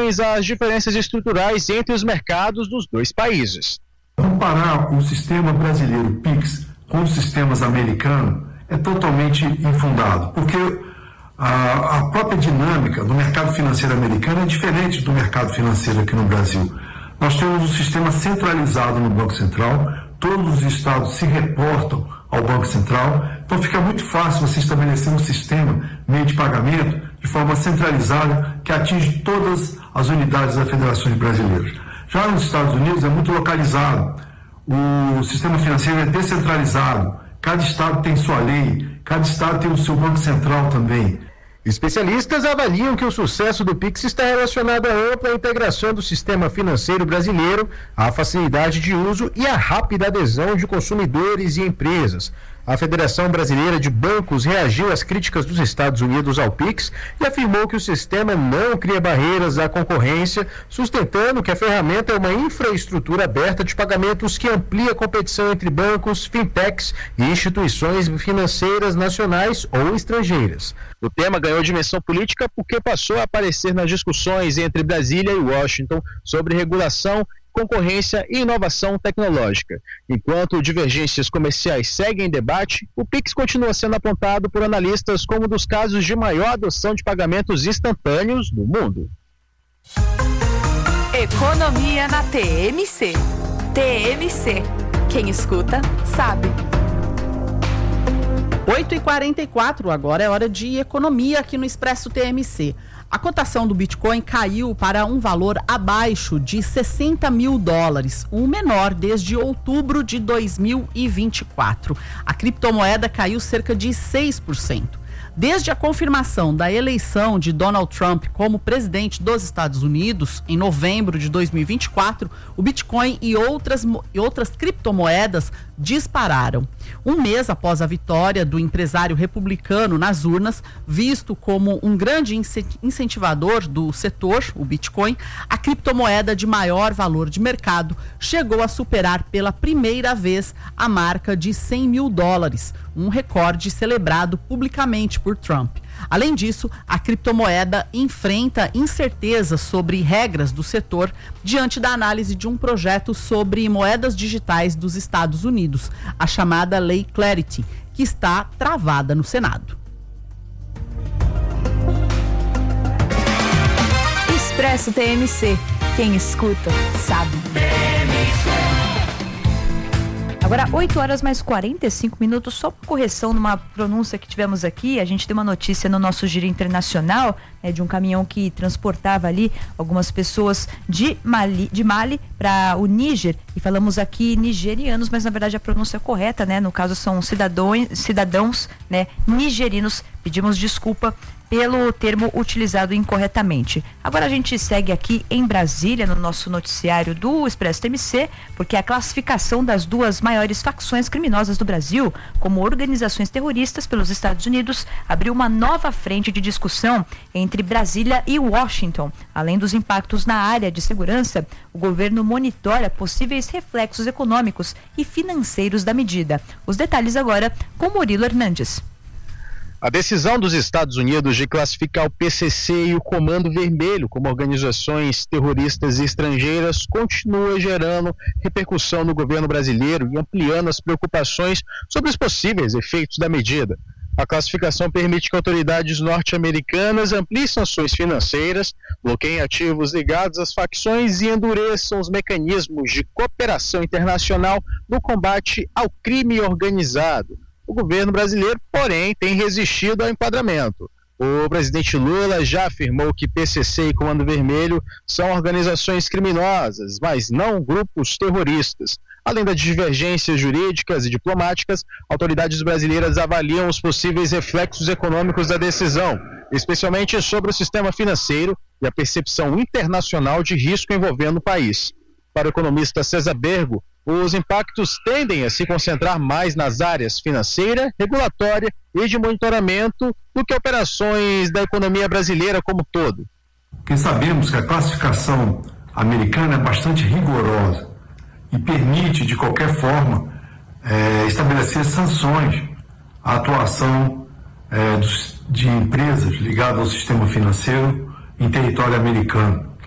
atenções às diferenças estruturais entre os mercados dos dois países. Comparar o sistema brasileiro PIX com os sistemas americanos é totalmente infundado, porque a própria dinâmica do mercado financeiro americano é diferente do mercado financeiro aqui no Brasil. Nós temos um sistema centralizado no Banco Central, todos os estados se reportam ao Banco Central, então fica muito fácil você estabelecer um sistema meio de pagamento de forma centralizada que atinge todas as unidades das federações brasileiras. Já nos Estados Unidos é muito localizado, o sistema financeiro é descentralizado, cada estado tem sua lei, cada estado tem o seu Banco Central também. Especialistas avaliam que o sucesso do Pix está relacionado à ampla integração do sistema financeiro brasileiro, à facilidade de uso e à rápida adesão de consumidores e empresas. A Federação Brasileira de Bancos reagiu às críticas dos Estados Unidos ao Pix e afirmou que o sistema não cria barreiras à concorrência, sustentando que a ferramenta é uma infraestrutura aberta de pagamentos que amplia a competição entre bancos, fintechs e instituições financeiras nacionais ou estrangeiras. O tema ganhou dimensão política porque passou a aparecer nas discussões entre Brasília e Washington sobre regulação, concorrência e inovação tecnológica. Enquanto divergências comerciais seguem em debate, o Pix continua sendo apontado por analistas como um dos casos de maior adoção de pagamentos instantâneos do mundo. Economia na TMC. TMC. Quem escuta, sabe. 8h44, agora é hora de economia aqui no Expresso TMC. A cotação do Bitcoin caiu para um valor abaixo de $60 mil, o menor desde outubro de 2024. A criptomoeda caiu cerca de 6%. Desde a confirmação da eleição de Donald Trump como presidente dos Estados Unidos, em novembro de 2024, o Bitcoin e outras criptomoedas dispararam. Um mês após a vitória do empresário republicano nas urnas, visto como um grande incentivador do setor, o Bitcoin, a criptomoeda de maior valor de mercado chegou a superar pela primeira vez a marca de $100 mil, um recorde celebrado publicamente por Trump. Além disso, a criptomoeda enfrenta incertezas sobre regras do setor diante da análise de um projeto sobre moedas digitais dos Estados Unidos, a chamada Lei Clarity, que está travada no Senado. Expresso TMC. Quem escuta, sabe. Agora, 8h mais 45, só uma correção numa pronúncia que tivemos aqui. A gente tem uma notícia no nosso giro internacional, de um caminhão que transportava ali algumas pessoas de Mali para o Níger, e falamos aqui nigerianos, mas na verdade a pronúncia correta, no caso são cidadãos, nigerinos. Pedimos desculpa pelo termo utilizado incorretamente. Agora a gente segue aqui em Brasília, no nosso noticiário do Expresso TMC, porque a classificação das duas maiores facções criminosas do Brasil como organizações terroristas pelos Estados Unidos abriu uma nova frente de discussão entre Brasília e Washington. Além dos impactos na área de segurança, o governo monitora possíveis reflexos econômicos e financeiros da medida. Os detalhes agora com Murilo Hernandes. A decisão dos Estados Unidos de classificar o PCC e o Comando Vermelho como organizações terroristas estrangeiras continua gerando repercussão no governo brasileiro e ampliando as preocupações sobre os possíveis efeitos da medida. A classificação permite que autoridades norte-americanas ampliem sanções financeiras, bloqueiem ativos ligados às facções e endureçam os mecanismos de cooperação internacional no combate ao crime organizado. O governo brasileiro, porém, tem resistido ao enquadramento. O presidente Lula já afirmou que PCC e Comando Vermelho são organizações criminosas, mas não grupos terroristas. Além das divergências jurídicas e diplomáticas, autoridades brasileiras avaliam os possíveis reflexos econômicos da decisão, especialmente sobre o sistema financeiro e a percepção internacional de risco envolvendo o país. Para o economista César Bergo, os impactos tendem a se concentrar mais nas áreas financeira, regulatória e de monitoramento do que operações da economia brasileira como um todo. Porque sabemos que a classificação americana é bastante rigorosa e permite, de qualquer forma, estabelecer sanções à atuação de empresas ligadas ao sistema financeiro em território americano.